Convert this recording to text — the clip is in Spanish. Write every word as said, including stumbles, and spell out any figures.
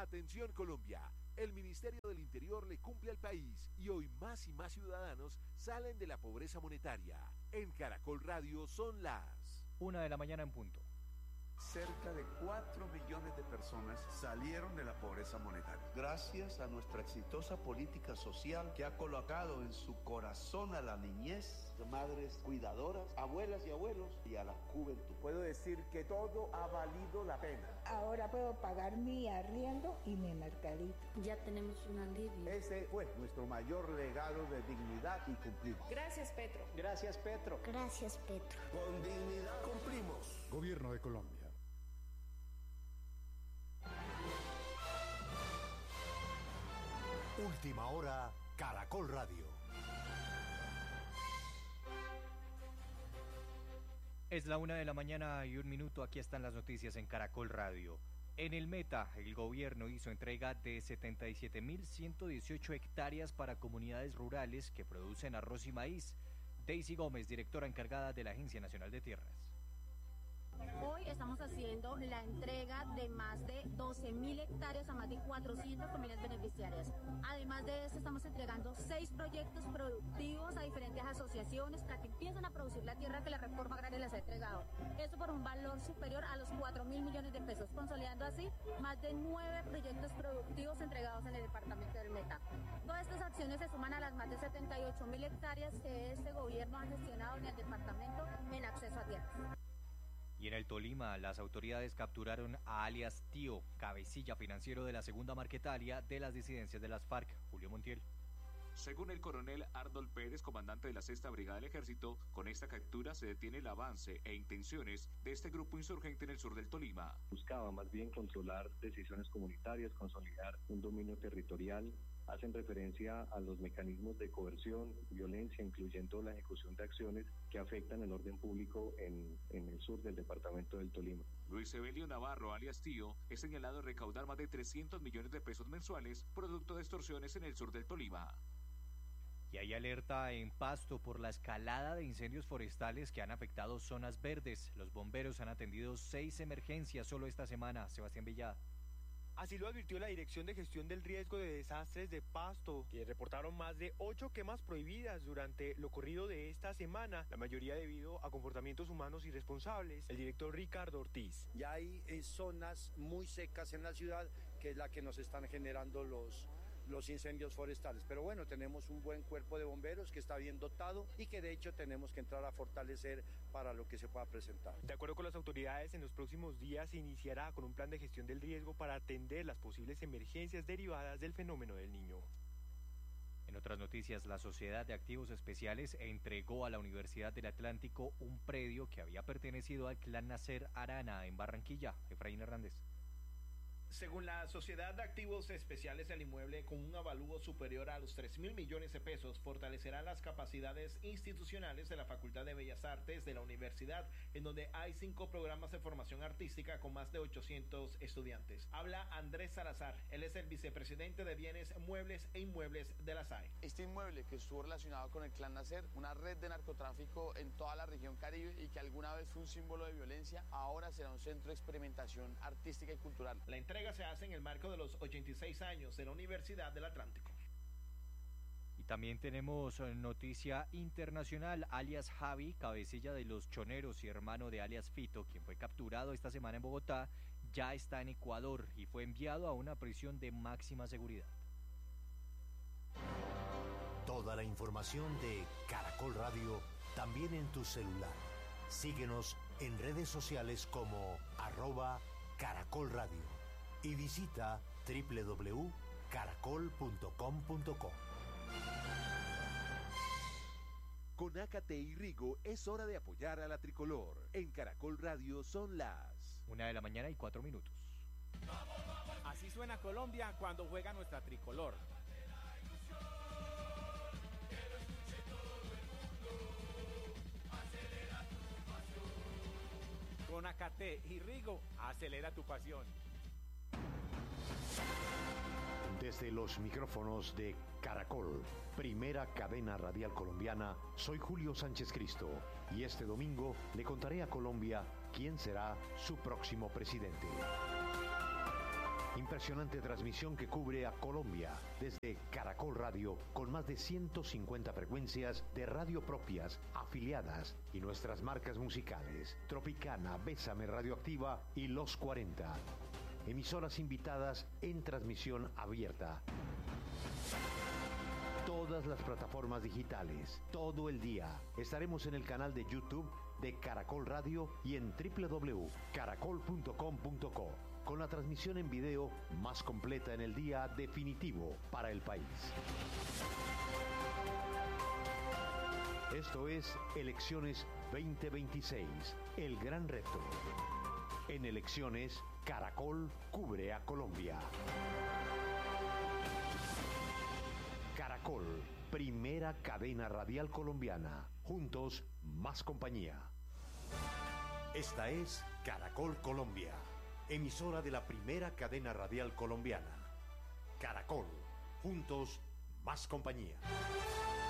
Atención Colombia, el Ministerio del Interior le cumple al país y hoy más y más ciudadanos salen de la pobreza monetaria. En Caracol Radio son las una de la mañana en punto. Cerca de cuatro millones de personas salieron de la pobreza monetaria. Gracias a nuestra exitosa política social que ha colocado en su corazón a la niñez, madres cuidadoras, abuelas y abuelos y a la juventud. Puedo decir que todo ha valido la pena. Ahora puedo pagar mi arriendo y mi mercadito. Ya tenemos un alivio. Ese fue nuestro mayor legado de dignidad y cumplir. Gracias, Petro. Gracias, Petro. Gracias, Petro. Con dignidad cumplimos. Gobierno de Colombia. Última hora, Caracol Radio. Es la una de la mañana y un minuto. Aquí están las noticias en Caracol Radio. En el Meta, el gobierno hizo entrega de setenta y siete mil ciento dieciocho hectáreas para comunidades rurales que producen arroz y maíz. Daisy Gómez, directora encargada de la Agencia Nacional de Tierras. Hoy estamos haciendo la entrega de más de doce mil hectáreas a más de cuatrocientas familias beneficiarias. Además de esto, estamos entregando seis proyectos productivos a diferentes asociaciones para que empiecen a producir la tierra que la reforma agraria les ha entregado. Esto por un valor superior a los cuatro mil millones de pesos, consolidando así más de nueve proyectos productivos entregados en el departamento del Meta. Todas estas acciones se suman a las más de setenta y ocho mil hectáreas que este gobierno ha gestionado en el departamento en acceso a tierras. Y en el Tolima, las autoridades capturaron a alias Tío, cabecilla financiero de la segunda marquetalia de las disidencias de las FARC. Julio Montiel. Según el coronel Arnold Pérez, comandante de la Sexta Brigada del Ejército, con esta captura se detiene el avance e intenciones de este grupo insurgente en el sur del Tolima. Buscaba más bien controlar decisiones comunitarias, consolidar un dominio territorial. Hacen referencia a los mecanismos de coerción, violencia, incluyendo la ejecución de acciones que afectan el orden público en, en el sur del departamento del Tolima. Luis Evelio Navarro, alias Tío, es señalado de recaudar más de trescientos millones de pesos mensuales producto de extorsiones en el sur del Tolima. Y hay alerta en Pasto por la escalada de incendios forestales que han afectado zonas verdes. Los bomberos han atendido seis emergencias solo esta semana. Sebastián Villada. Así lo advirtió la Dirección de Gestión del Riesgo de Desastres de Pasto, que reportaron más de ocho quemas prohibidas durante lo corrido de esta semana, la mayoría debido a comportamientos humanos irresponsables. El director Ricardo Ortiz. Ya hay eh, zonas muy secas en la ciudad, que es la que nos están generando los... los incendios forestales, pero bueno, tenemos un buen cuerpo de bomberos que está bien dotado y que de hecho tenemos que entrar a fortalecer para lo que se pueda presentar. De acuerdo con las autoridades, en los próximos días se iniciará con un plan de gestión del riesgo para atender las posibles emergencias derivadas del fenómeno del Niño. En otras noticias, la Sociedad de Activos Especiales entregó a la Universidad del Atlántico un predio que había pertenecido al clan Nacer Arana en Barranquilla. Efraín Hernández. Según la Sociedad de Activos Especiales, el inmueble, con un avalúo superior a los tres mil millones de pesos, fortalecerá las capacidades institucionales de la Facultad de Bellas Artes de la universidad, en donde hay cinco programas de formación artística con más de ochocientos estudiantes. Habla Andrés Salazar, él es el vicepresidente de Bienes Muebles e Inmuebles de la S A E. Este inmueble, que estuvo relacionado con el clan Nacer, una red de narcotráfico en toda la región Caribe y que alguna vez fue un símbolo de violencia, ahora será un centro de experimentación artística y cultural. La entrega se hace en el marco de los ochenta y seis años de la Universidad del Atlántico. Y también tenemos noticia internacional. Alias Javi, cabecilla de los Choneros y hermano de alias Fito, quien fue capturado esta semana en Bogotá, ya está en Ecuador y fue enviado a una prisión de máxima seguridad. Toda la información de Caracol Radio también en tu celular. Síguenos en redes sociales como arroba Caracol Radio. Y visita doble u doble u doble u punto caracol punto com punto co. Con Ácate y Rigo es hora de apoyar a la tricolor. En Caracol Radio son las una de la mañana y cuatro minutos. Así suena Colombia cuando juega nuestra tricolor. Con Ácate y Rigo, acelera tu pasión. Desde los micrófonos de Caracol, primera cadena radial colombiana, soy Julio Sánchez Cristo y este domingo le contaré a Colombia quién será su próximo presidente. Impresionante transmisión que cubre a Colombia desde Caracol Radio, con más de ciento cincuenta frecuencias de radio propias, afiliadas y nuestras marcas musicales: Tropicana, Bésame, Radioactiva y Los cuarenta. Emisoras invitadas en transmisión abierta. Todas las plataformas digitales, todo el día. Estaremos en el canal de YouTube de Caracol Radio y en doble u doble u doble u punto caracol punto com punto co, con la transmisión en video más completa en el día definitivo para el país. Esto es Elecciones veinte veintiséis, el gran reto. En Elecciones, Caracol cubre a Colombia. Caracol, primera cadena radial colombiana. Juntos, más compañía. Esta es Caracol Colombia, emisora de la primera cadena radial colombiana. Caracol, juntos, más compañía.